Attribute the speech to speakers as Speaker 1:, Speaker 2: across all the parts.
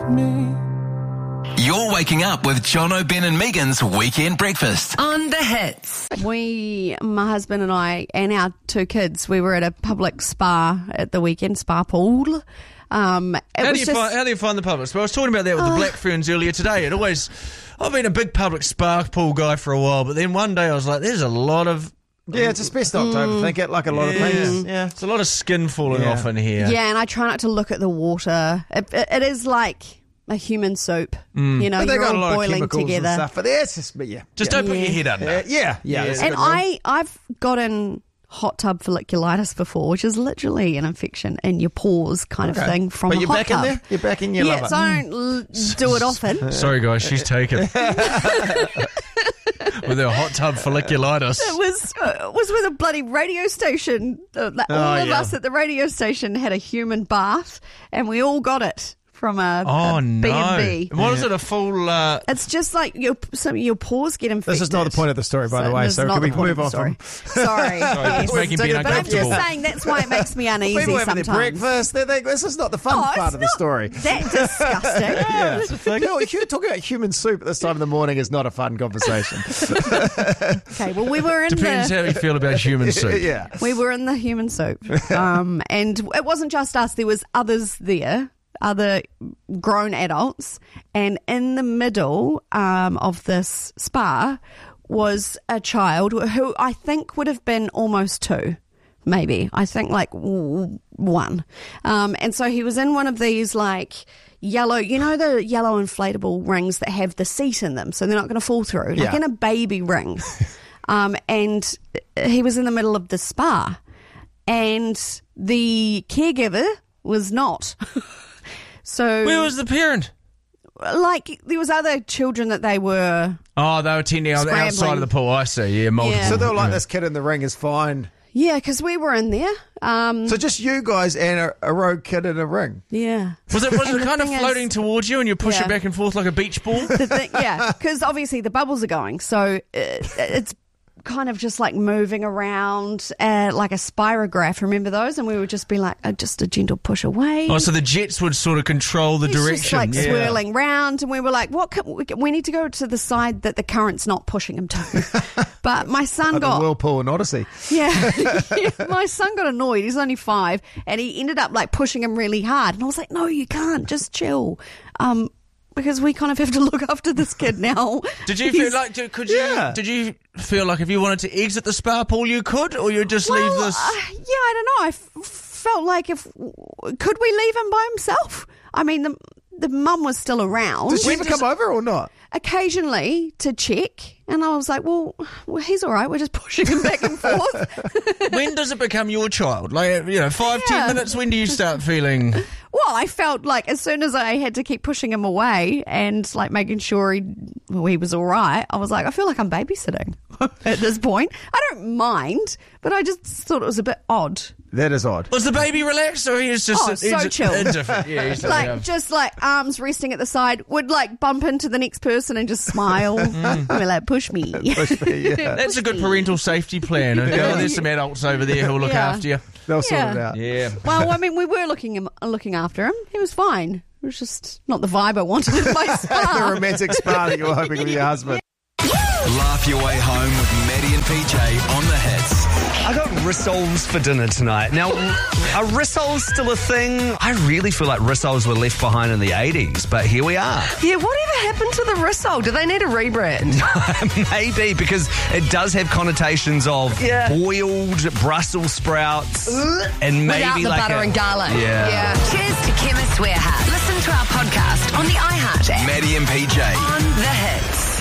Speaker 1: me.
Speaker 2: You're waking up with Jono, Ben and Megan's Weekend Breakfast.
Speaker 3: On the hits.
Speaker 4: My husband and I, and our two kids, we were at a public spa at the weekend, spa pool.
Speaker 5: How do you find the public spa? I was talking about that with the Black Ferns earlier today. I've been a big public spa pool guy for a while, but then one day I was like, there's a lot of...
Speaker 1: Yeah, it's best not to overthink it, like a lot of things.
Speaker 5: Yeah, it's a lot of skin falling off in here.
Speaker 4: Yeah, and I try not to look at the water. It is like a human soup. You know,
Speaker 1: But they
Speaker 4: you're
Speaker 1: got a
Speaker 4: all
Speaker 1: lot of
Speaker 4: boiling
Speaker 1: chemicals
Speaker 4: together.
Speaker 1: and stuff. But it's just,
Speaker 5: Just don't put your head under.
Speaker 1: Yeah.
Speaker 4: And I've gotten hot tub folliculitis before, which is literally an infection in your pores kind of thing from
Speaker 1: But
Speaker 4: a
Speaker 1: you're
Speaker 4: hot
Speaker 1: back
Speaker 4: tub.
Speaker 1: in there? You're back in, you love it.
Speaker 4: so I don't do it often.
Speaker 5: Sorry, guys, she's taken. With her hot tub folliculitis.
Speaker 4: It was with a bloody radio station. All of us at the radio station had a human bath, and we all got it from a B&B.
Speaker 5: What is it, a full...
Speaker 4: It's just like your pores get infected.
Speaker 1: This is not the point of the story, by the way, so can we move on from...
Speaker 4: Sorry.
Speaker 5: It's making Ben
Speaker 4: But I'm
Speaker 5: uncomfortable.
Speaker 4: just saying that's why it makes me uneasy
Speaker 1: People having
Speaker 4: sometimes.
Speaker 1: their breakfast. This is not the fun part of the story.
Speaker 4: That disgusting.
Speaker 1: You're talking about human soup at this time of the morning is not a fun conversation.
Speaker 4: Okay, well, we were in
Speaker 5: Depends how you feel about human soup.
Speaker 1: Yeah.
Speaker 4: We were in the human soup. And it wasn't just us. There was others there, other grown adults. And in the middle of this spa was a child who I think would have been almost 2. Maybe. I think like 1. And so he was in one of these like yellow, you know, the yellow inflatable rings that have the seat in them, so they're not going to fall through, like in a baby ring. And he was in the middle of the spa, and the caregiver was not. So
Speaker 5: Where was the parent?
Speaker 4: Like, there was other children that they were...
Speaker 5: Oh, they were tending on the outside of the pool. I see, multiple.
Speaker 4: Yeah.
Speaker 1: So they were like, this kid in the ring is fine.
Speaker 4: Yeah, because we were in there.
Speaker 1: So just you guys and a rogue kid in a ring.
Speaker 4: Yeah.
Speaker 5: Was it
Speaker 4: And the
Speaker 5: kind of
Speaker 4: thing
Speaker 5: floating
Speaker 4: is-
Speaker 5: towards you and you push
Speaker 4: Yeah.
Speaker 5: it back and forth like a beach ball?
Speaker 4: Because obviously the bubbles are going, so it's kind of just like moving around like a spirograph. Remember those? And we would just be like, just a gentle push away.
Speaker 5: Oh, so the jets would sort of control the
Speaker 4: It's
Speaker 5: direction.
Speaker 4: just like swirling round, and we were like, we need to go to the side that the current's not pushing him to. But my son
Speaker 1: Like
Speaker 4: got...
Speaker 1: the Whirlpool and Odyssey.
Speaker 4: Yeah. My son got annoyed. He's only 5, and he ended up like pushing him really hard. And I was like, no, you can't. Just chill. Because we kind of have to look after this kid now.
Speaker 5: Did you feel like? Did you feel like if you wanted to exit the spa pool, you could, or you just leave this?
Speaker 4: Yeah, I don't know. I felt like could we leave him by himself? I mean, the mum was still around.
Speaker 1: Did she ever come over or not?
Speaker 4: Occasionally to check, and I was like, well, he's all right. We're just pushing him back and forth.
Speaker 5: When does it become your child? Like, 5, 10 minutes. When do you start feeling?
Speaker 4: Well, I felt like as soon as I had to keep pushing him away and like making sure he was all right, I was like, I feel like I'm babysitting at this point. I don't mind, but I just thought it was a bit odd.
Speaker 1: That is odd.
Speaker 5: Was the baby relaxed, or he was just
Speaker 4: so chill?
Speaker 5: Indifferent. Yeah, he's
Speaker 4: Just like arms resting at the side, would like bump into the next person and just smile. And be like, push me.
Speaker 5: That's a good parental safety plan. There's some adults over there who'll look after you.
Speaker 1: They'll sort it out.
Speaker 5: Yeah.
Speaker 4: Well, I mean, we were looking after him. He was fine. It was just not the vibe I wanted in my
Speaker 1: The
Speaker 4: spa.
Speaker 1: romantic spa that you were hoping with your husband.
Speaker 2: Laugh your way home with Maddie and PJ on the hits.
Speaker 6: I got rissoles for dinner tonight. Now, are rissoles still a thing? I really feel like rissoles were left behind in the 80s, but here we are.
Speaker 3: Yeah, whatever happened to the rissole? Do they need a rebrand?
Speaker 6: Maybe, because it does have connotations of boiled Brussels sprouts and maybe
Speaker 3: Without the
Speaker 6: like
Speaker 3: butter and garlic.
Speaker 6: Yeah.
Speaker 3: Cheers to Chemist Warehouse. Listen to our podcast on the iHeart app.
Speaker 2: Maddie and PJ.
Speaker 3: On the hits.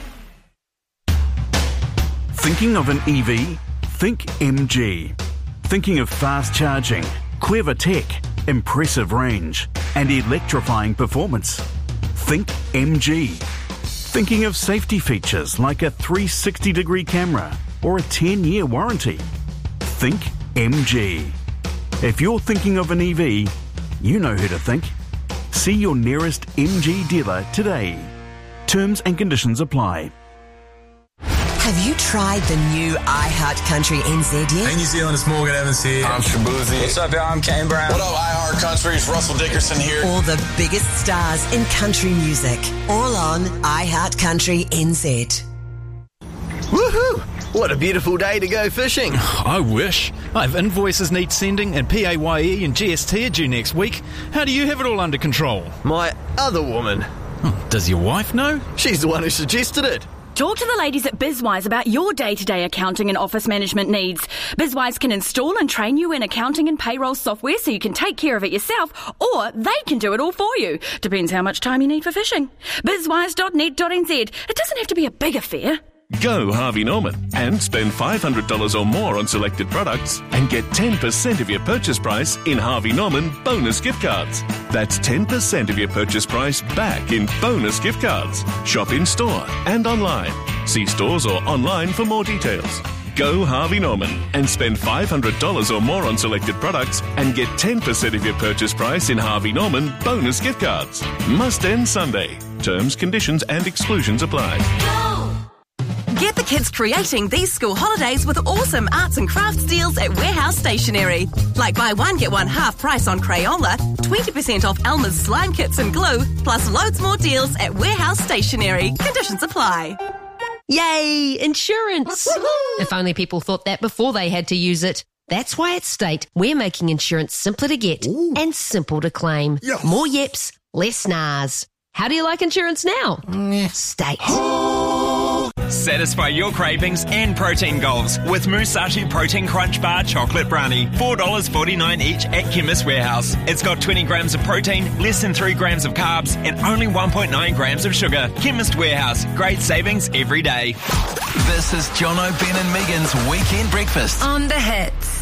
Speaker 7: Thinking of an EV? Think MG. Thinking of fast charging, clever tech, impressive range, and electrifying performance? Think MG. Thinking of safety features like a 360-degree camera or a 10-year warranty? Think MG. If you're thinking of an EV, you know who to think. See your nearest MG dealer today. Terms and conditions apply.
Speaker 8: Have you tried the new iHeart Country NZ yet?
Speaker 9: Hey, New Zealand, it's Morgan Evans here.
Speaker 10: I'm Shabuzi.
Speaker 9: What's up, y'all? I'm Kane Brown. What up, iHeart Country? It's Russell Dickerson here.
Speaker 8: All the biggest stars in country music. All on iHeart Country NZ.
Speaker 11: Woohoo! What a beautiful day to go fishing.
Speaker 12: I wish. I have invoices need sending and PAYE and GST are due next week. How do you have it all under control?
Speaker 11: My other woman.
Speaker 12: Does your wife know?
Speaker 11: She's the one who suggested it.
Speaker 13: Talk to the ladies at BizWise about your day-to-day accounting and office management needs. BizWise can install and train you in accounting and payroll software so you can take care of it yourself, or they can do it all for you. Depends how much time you need for fishing. BizWise.net.nz. It doesn't have to be a big affair.
Speaker 14: Go Harvey Norman and spend $500 or more on selected products and get 10% of your purchase price in Harvey Norman bonus gift cards. That's 10% of your purchase price back in bonus gift cards. Shop in store and online. See stores or online for more details. Go Harvey Norman and spend $500 or more on selected products and get 10% of your purchase price in Harvey Norman bonus gift cards. Must end Sunday. Terms, conditions and exclusions apply.
Speaker 15: Get the kids creating these school holidays with awesome arts and crafts deals at Warehouse Stationery. Like buy one, get one half price on Crayola, 20% off Elmer's slime kits and glue, plus loads more deals at Warehouse Stationery. Conditions apply.
Speaker 16: Yay, insurance. If only people thought that before they had to use it. That's why at State, we're making insurance simpler to get and simple to claim. Yes. More yips, less NARS. How do you like insurance now? State.
Speaker 17: Satisfy your cravings and protein goals with Musashi Protein Crunch Bar Chocolate Brownie. $4.49 each at Chemist Warehouse. It's got 20 grams of protein, less than 3 grams of carbs, and only 1.9 grams of sugar. Chemist Warehouse. Great savings every day.
Speaker 2: This is Jono, Ben and Megan's Weekend Breakfast.
Speaker 3: On the Hits.